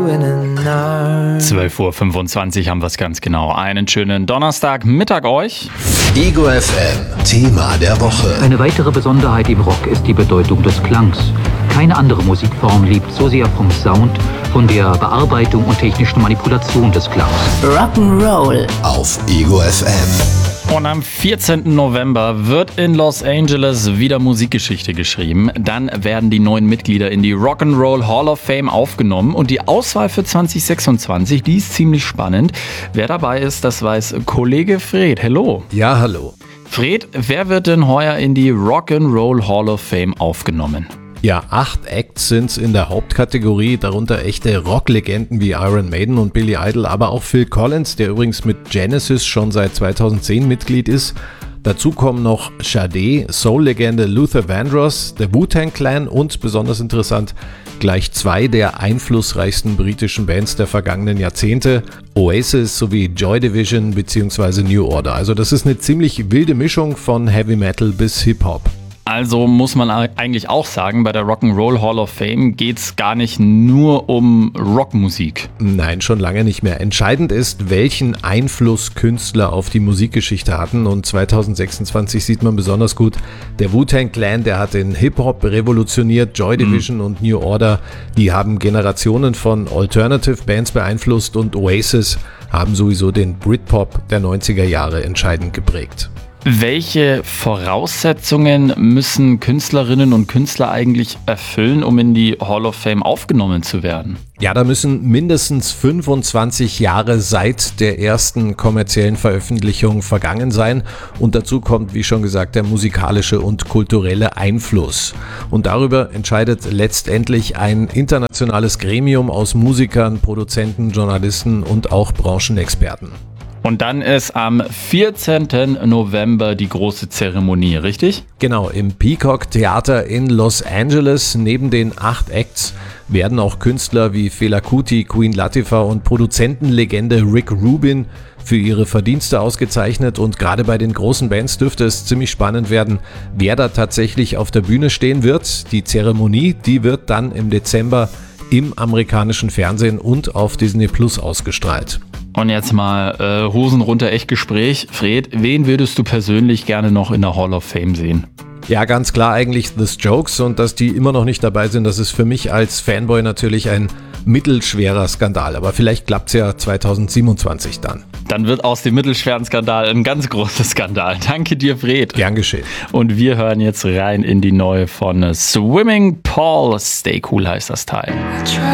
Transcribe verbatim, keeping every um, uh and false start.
zwölf Uhr fünfundzwanzig haben wir es ganz genau. Einen schönen Donnerstagmittag euch. Ego F M, Thema der Woche. Eine weitere Besonderheit im Rock ist die Bedeutung des Klangs. Keine andere Musikform lebt so sehr vom Sound, von der Bearbeitung und technischen Manipulation des Klangs. Rock'n'Roll Auf Ego F M. Und am vierzehnten November wird in Los Angeles wieder Musikgeschichte geschrieben. Dann werden die neuen Mitglieder in die Rock'n'Roll Hall of Fame aufgenommen. Und die Auswahl für zwanzig sechsundzwanzig, die ist ziemlich spannend. Wer dabei ist, das weiß Kollege Fred. Hello. Ja, hallo. Fred, wer wird denn heuer in die Rock'n'Roll Hall of Fame aufgenommen? Ja, acht Acts sind's in der Hauptkategorie, darunter echte Rocklegenden wie Iron Maiden und Billy Idol, aber auch Phil Collins, der übrigens mit Genesis schon seit zweitausendzehn Mitglied ist. Dazu kommen noch Sade, Soul-Legende Luther Vandross, der Wu-Tang Clan und, besonders interessant, gleich zwei der einflussreichsten britischen Bands der vergangenen Jahrzehnte, Oasis sowie Joy Division bzw. New Order. Also das ist eine ziemlich wilde Mischung von Heavy Metal bis Hip-Hop. Also muss man eigentlich auch sagen, bei der Rock'n'Roll Hall of Fame geht's gar nicht nur um Rockmusik. Nein, schon lange nicht mehr. Entscheidend ist, welchen Einfluss Künstler auf die Musikgeschichte hatten. Und zwanzig sechsundzwanzig sieht man besonders gut, der Wu-Tang Clan, der hat den Hip-Hop revolutioniert, Joy Division mhm. und New Order, die haben Generationen von Alternative Bands beeinflusst und Oasis haben sowieso den Britpop der neunziger Jahre entscheidend geprägt. Welche Voraussetzungen müssen Künstlerinnen und Künstler eigentlich erfüllen, um in die Hall of Fame aufgenommen zu werden? Ja, da müssen mindestens fünfundzwanzig Jahre seit der ersten kommerziellen Veröffentlichung vergangen sein. Und dazu kommt, wie schon gesagt, der musikalische und kulturelle Einfluss. Und darüber entscheidet letztendlich ein internationales Gremium aus Musikern, Produzenten, Journalisten und auch Branchenexperten. Und dann ist am vierzehnten November die große Zeremonie, richtig? Genau, im Peacock Theater in Los Angeles. Neben den acht Acts werden auch Künstler wie Fela Kuti, Queen Latifah und Produzentenlegende Rick Rubin für ihre Verdienste ausgezeichnet. Und gerade bei den großen Bands dürfte es ziemlich spannend werden, wer da tatsächlich auf der Bühne stehen wird. Die Zeremonie, die wird dann im Dezember im amerikanischen Fernsehen und auf Disney Plus ausgestrahlt. Und jetzt mal äh, Hosen runter, echt Gespräch. Fred, wen würdest du persönlich gerne noch in der Hall of Fame sehen? Ja, ganz klar eigentlich The Strokes, und dass die immer noch nicht dabei sind, das ist für mich als Fanboy natürlich ein mittelschwerer Skandal. Aber vielleicht klappt's ja zwanzig siebenundzwanzig dann. Dann wird aus dem mittelschweren Skandal ein ganz großer Skandal. Danke dir, Fred. Gern geschehen. Und wir hören jetzt rein in die neue von Swimming Paul. Stay Cool heißt das Teil.